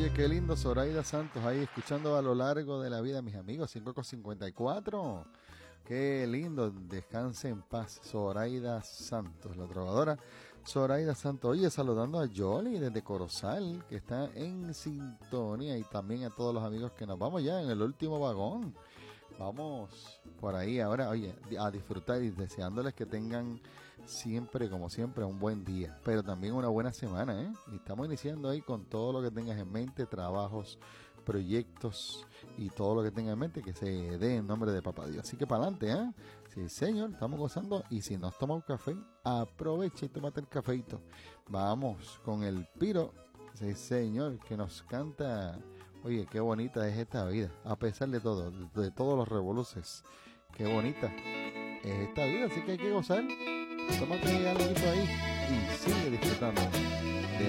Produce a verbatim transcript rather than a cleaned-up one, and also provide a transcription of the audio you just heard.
Oye, qué lindo Zoraida Santos ahí escuchando a lo largo de la vida, mis amigos, cinco con cincuenta y cuatro. Qué lindo, descanse en paz, Zoraida Santos, la trovadora Zoraida Santos. Oye, saludando a Yoli desde Corozal, que está en sintonía, y también a todos los amigos que nos vamos ya en el último vagón. Vamos por ahí ahora, oye, a disfrutar y deseándoles que tengan siempre, como siempre, un buen día, pero también una buena semana, ¿eh? Y estamos iniciando ahí con todo lo que tengas en mente, trabajos, proyectos y todo lo que tengas en mente, que se dé en nombre de Papá Dios. Así que para adelante, ¿eh? Sí, señor, estamos gozando. Y si nos toma un café, aprovecha y tómate el cafeito. Vamos con el Piro, sí, señor, que nos canta. Oye, qué bonita es esta vida, a pesar de todo, de, de todos los revoluces. Qué bonita es esta vida, así que hay que gozar. Tómate algo ahí y sigue disfrutando.